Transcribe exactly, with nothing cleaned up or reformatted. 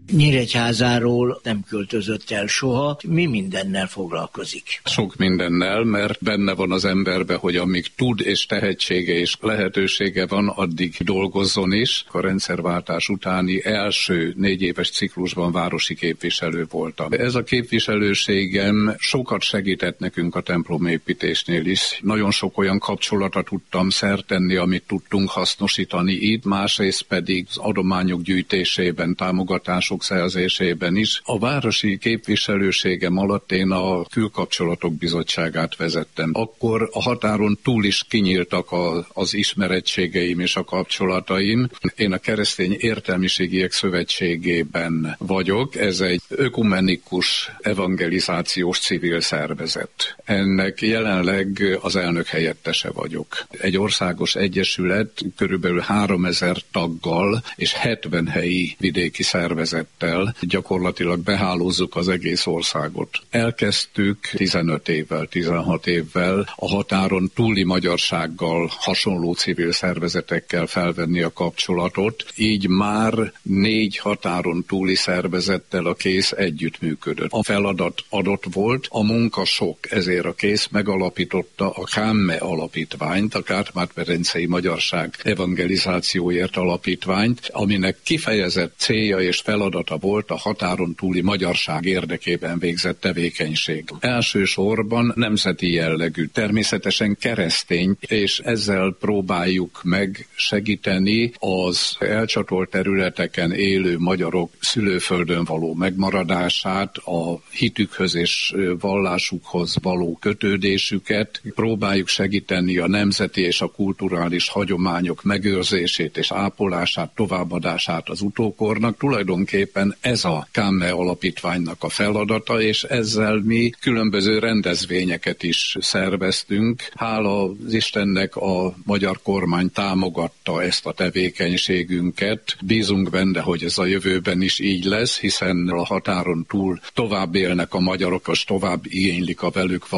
Nyíregyházáról nem költözött el soha. Mi mindennel foglalkozik? Sok mindennel, mert benne van az emberbe, hogy amíg tud és tehetsége és lehetősége van, addig dolgozzon is. A rendszerváltás utáni első négy éves ciklusban városi képviselő voltam. Ez a képviselőségem sokat segített nekünk a templomépítésnél is. Nagyon sok olyan kapcsolatra tudtam szert tenni, amit tudtunk hasznosítani itt, másrészt pedig az adományok gyűjtésében, támogatások szerzésében is. A városi képviselőségem alatt én a külkapcsolatok bizottságát vezettem. Akkor a határon túl is kinyíltak a, az ismerettségeim és a kapcsolataim. Én a Keresztény Értelmiségiek Szövetségében vagyok. Ez egy ökumenikus evangelizációs civil szervezet. Ennek jelenleg az elnök helyettese vagyok. Egy országos egyesület körülbelül háromezer taggal és hetven helyi vidéki szervezettel gyakorlatilag behálózzuk az egész országot. Elkezdtük tizenöt évvel, tizenhat évvel a határon túli magyarsággal hasonló civil szervezetekkel felvenni a kapcsolatot, így már négy határon túli szervezettel a KÉSZ együttműködött. A feladat adott volt, a munka sok, ezért a KÉSZ megalapította a KÁMME alapítványt, a Kárpát-medencei Magyarság Evangelizációért alapítványt, aminek kifejezett célja és feladata volt a határon túli magyarság érdekében végzett tevékenység. Elsősorban nemzeti jellegű, természetesen keresztény, és ezzel próbáljuk meg segíteni az elcsatolt területeken élő magyarok szülőföldön való megmaradását, a hitükhöz és vallásukhoz való kötődésüket, próbáljuk segíteni a nemzeti és a kulturális hagyományok megőrzését és ápolását, továbbadását az utókornak. Tulajdonképpen ez a KÁMME alapítványnak a feladata, és ezzel mi különböző rendezvényeket is szerveztünk. Hála az Istennek a magyar kormány támogatta ezt a tevékenységünket. Bízunk benne, hogy ez a jövőben is így lesz, hiszen a határon túl tovább élnek a magyarok, és tovább igénylik a velük